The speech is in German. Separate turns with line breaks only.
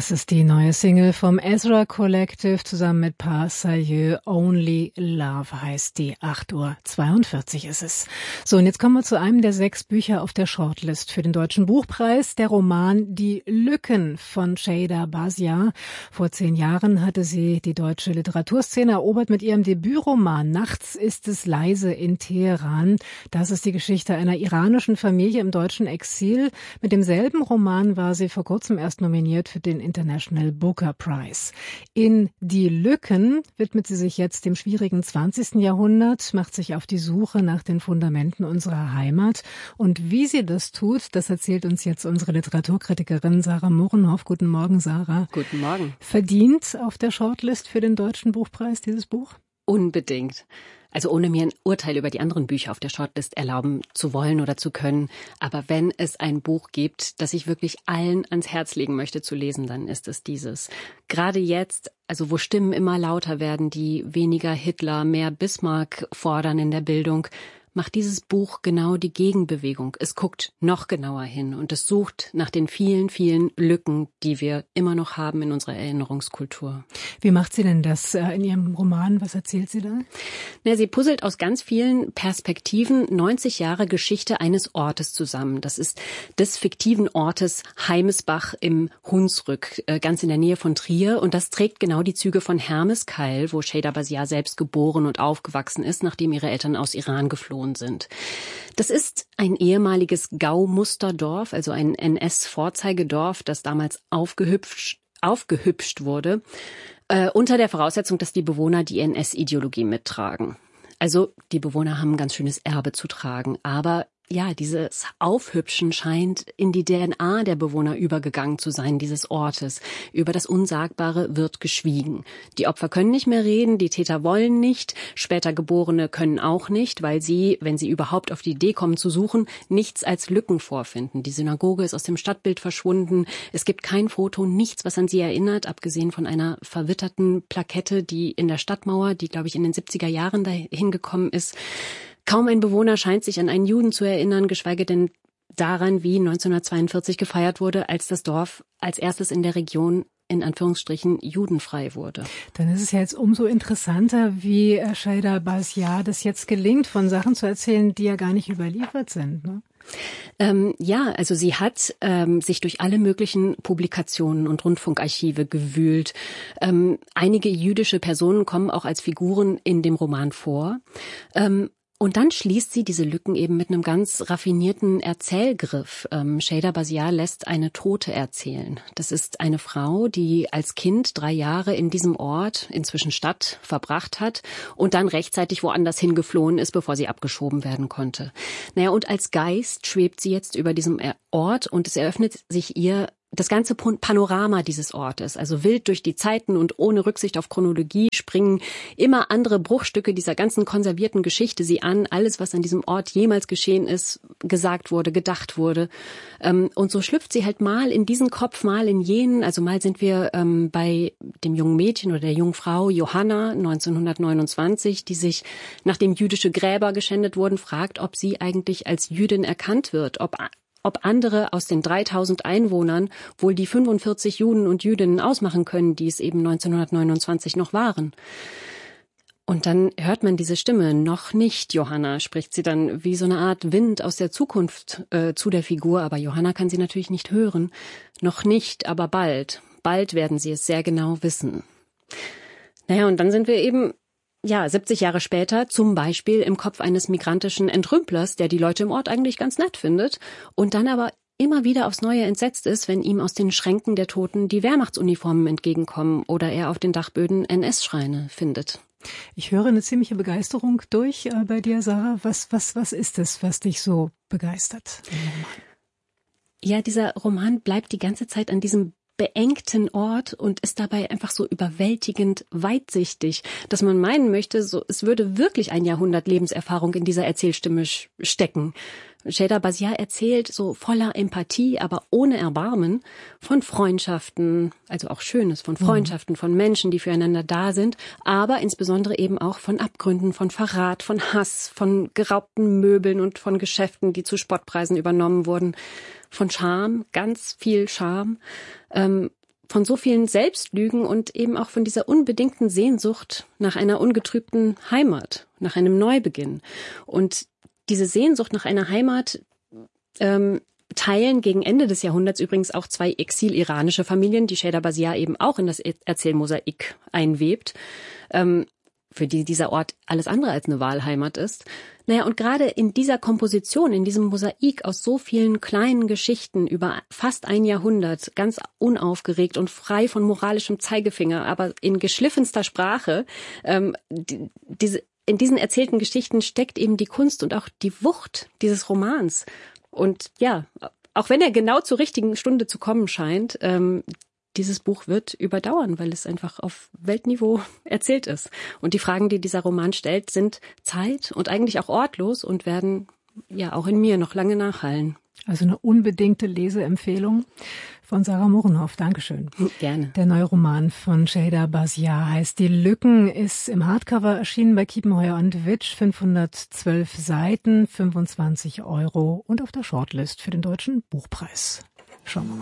Das ist die neue Single vom Ezra Collective zusammen mit Pas Salieu. Only Love heißt die. 8:42 Uhr ist es. So, und jetzt kommen wir zu einem der 6 Bücher auf der Shortlist für den Deutschen Buchpreis. Der Roman Die Lücken von Sheyda Bazia. Vor 10 Jahren hatte sie die deutsche Literaturszene erobert mit ihrem Debütroman Nachts ist es leise in Teheran. Das ist die Geschichte einer iranischen Familie im deutschen Exil. Mit demselben Roman war sie vor kurzem erst nominiert für den International Booker Prize. In Die Lücken widmet sie sich jetzt dem schwierigen 20. Jahrhundert, macht sich auf die Suche nach den Fundamenten unserer Heimat. Und wie sie das tut, das erzählt uns jetzt unsere Literaturkritikerin Sarah Mohrenhoff. Guten Morgen, Sarah.
Guten Morgen.
Verdient auf der Shortlist für den Deutschen Buchpreis dieses Buch?
Unbedingt. Also ohne mir ein Urteil über die anderen Bücher auf der Shortlist erlauben zu wollen oder zu können. Aber wenn es ein Buch gibt, das ich wirklich allen ans Herz legen möchte zu lesen, dann ist es dieses. Gerade jetzt, also wo Stimmen immer lauter werden, die weniger Hitler, mehr Bismarck fordern in der Bildung, macht dieses Buch genau die Gegenbewegung. Es guckt noch genauer hin und es sucht nach den vielen, vielen Lücken, die wir immer noch haben in unserer Erinnerungskultur.
Wie macht sie denn das in ihrem Roman? Was erzählt sie da?
Sie puzzelt aus ganz vielen Perspektiven 90 Jahre Geschichte eines Ortes zusammen. Das ist des fiktiven Ortes Heimesbach im Hunsrück, ganz in der Nähe von Trier. Und das trägt genau die Züge von Hermeskeil, wo Sheyda Bazia selbst geboren und aufgewachsen ist, nachdem ihre Eltern aus Iran geflohen sind. Das ist ein ehemaliges Gaumusterdorf, also ein NS-Vorzeigedorf, das damals aufgehübscht wurde, unter der Voraussetzung, dass die Bewohner die NS-Ideologie mittragen. Also die Bewohner haben ein ganz schönes Erbe zu tragen, aber ja, dieses Aufhübschen scheint in die DNA der Bewohner übergegangen zu sein, dieses Ortes. Über das Unsagbare wird geschwiegen. Die Opfer können nicht mehr reden, die Täter wollen nicht, später Geborene können auch nicht, weil sie, wenn sie überhaupt auf die Idee kommen zu suchen, nichts als Lücken vorfinden. Die Synagoge ist aus dem Stadtbild verschwunden, es gibt kein Foto, nichts, was an sie erinnert, abgesehen von einer verwitterten Plakette, die in der Stadtmauer, die, glaube ich, in den 70er Jahren dahin gekommen ist. Kaum ein Bewohner scheint sich an einen Juden zu erinnern, geschweige denn daran, wie 1942 gefeiert wurde, als das Dorf als erstes in der Region in Anführungsstrichen judenfrei wurde.
Dann ist es ja jetzt umso interessanter, wie Sheyda Bazia das jetzt gelingt, von Sachen zu erzählen, die ja gar nicht überliefert sind, ne?
Also sie hat sich durch alle möglichen Publikationen und Rundfunkarchive gewühlt. Einige jüdische Personen kommen auch als Figuren in dem Roman vor. Und dann schließt sie diese Lücken eben mit einem ganz raffinierten Erzählgriff. Sheyda Bazia lässt eine Tote erzählen. Das ist eine Frau, die als Kind 3 Jahre in diesem Ort, inzwischen Stadt, verbracht hat und dann rechtzeitig woanders hingeflohen ist, bevor sie abgeschoben werden konnte. Und als Geist schwebt sie jetzt über diesem Ort und es eröffnet sich ihr das ganze Panorama dieses Ortes, also wild durch die Zeiten und ohne Rücksicht auf Chronologie springen immer andere Bruchstücke dieser ganzen konservierten Geschichte sie an. Alles, was an diesem Ort jemals geschehen ist, gesagt wurde, gedacht wurde. Und so schlüpft sie halt mal in diesen Kopf, mal in jenen. Also mal sind wir bei dem jungen Mädchen oder der jungen Frau Johanna 1929, die sich, nachdem jüdische Gräber geschändet wurden, fragt, ob sie eigentlich als Jüdin erkannt wird, ob andere aus den 3000 Einwohnern wohl die 45 Juden und Jüdinnen ausmachen können, die es eben 1929 noch waren. Und dann hört man diese Stimme, noch nicht, Johanna, spricht sie dann wie so eine Art Wind aus der Zukunft zu der Figur, aber Johanna kann sie natürlich nicht hören. Noch nicht, aber bald. Bald werden sie es sehr genau wissen. Und dann sind wir eben 70 Jahre später zum Beispiel im Kopf eines migrantischen Entrümplers, der die Leute im Ort eigentlich ganz nett findet und dann aber immer wieder aufs Neue entsetzt ist, wenn ihm aus den Schränken der Toten die Wehrmachtsuniformen entgegenkommen oder er auf den Dachböden NS-Schreine findet.
Ich höre eine ziemliche Begeisterung durch bei dir, Sarah. Was ist es, was dich so begeistert im Roman?
Ja, dieser Roman bleibt die ganze Zeit an diesem beengten Ort und ist dabei einfach so überwältigend weitsichtig, dass man meinen möchte, es würde wirklich ein Jahrhundert Lebenserfahrung in dieser Erzählstimme stecken. Sheyda Bazia erzählt so voller Empathie, aber ohne Erbarmen von Freundschaften, also auch Schönes, von Freundschaften, von Menschen, die füreinander da sind, aber insbesondere eben auch von Abgründen, von Verrat, von Hass, von geraubten Möbeln und von Geschäften, die zu Spottpreisen übernommen wurden, von Scham, ganz viel Scham. von so vielen Selbstlügen und eben auch von dieser unbedingten Sehnsucht nach einer ungetrübten Heimat, nach einem Neubeginn. Und diese Sehnsucht nach einer Heimat teilen gegen Ende des Jahrhunderts übrigens auch zwei exil-iranische Familien, die Cheyda Bazia eben auch in das Erzählmosaik einwebt, für die dieser Ort alles andere als eine Wahlheimat ist. Naja, und gerade in dieser Komposition, in diesem Mosaik aus so vielen kleinen Geschichten über fast ein Jahrhundert, ganz unaufgeregt und frei von moralischem Zeigefinger, aber in geschliffenster Sprache, in diesen erzählten Geschichten steckt eben die Kunst und auch die Wucht dieses Romans. Und ja, auch wenn er genau zur richtigen Stunde zu kommen scheint, dieses Buch wird überdauern, weil es einfach auf Weltniveau erzählt ist. Und die Fragen, die dieser Roman stellt, sind zeit- und eigentlich auch ortlos und werden ja auch in mir noch lange nachhallen.
Also eine unbedingte Leseempfehlung von Sarah Mohrenhoff. Dankeschön.
Gerne.
Der neue Roman von Cheyda Bazia heißt Die Lücken, ist im Hardcover erschienen bei Kiepenheuer und Witsch, 512 Seiten, 25 € und auf der Shortlist für den Deutschen Buchpreis. Schauen wir mal.